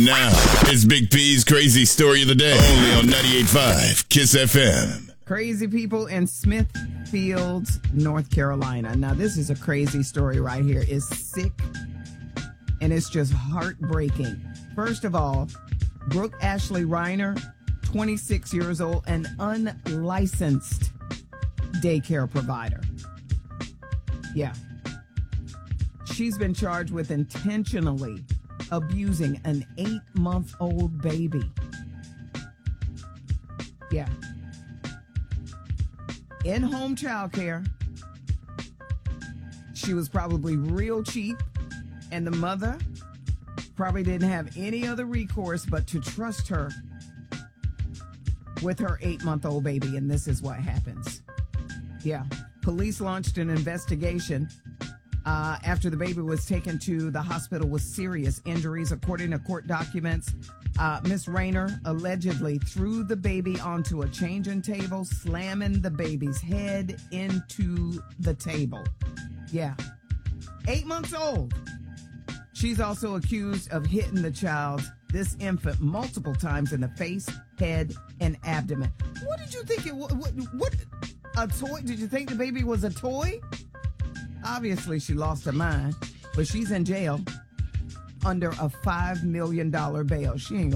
Now, it's Big P's Crazy Story of the Day, only on 98.5 KISS FM. Crazy people in Smithfield, North Carolina. Now, this is a crazy story right here. It's sick, and it's just heartbreaking. First of all, Brooke Ashley Reiner, 26 years old, an unlicensed daycare provider. Yeah. She's been charged with intentionally abusing an 8-month-old baby. Yeah. In-home childcare. She was probably real cheap, and the mother probably didn't have any other recourse but to trust her with her 8-month-old baby, and this is what happens. Yeah. Police launched an investigation after the baby was taken to the hospital with serious injuries. According to court documents, Miss Reiner allegedly threw the baby onto a changing table, slamming the baby's head into the table. Yeah. 8 months old. She's also accused of hitting the child, this infant, multiple times in the face, head, and abdomen. What did you think it was? What? A toy? Did you think the baby was a toy? Obviously, she lost her mind, but she's in jail under a $5 million bail. She ain't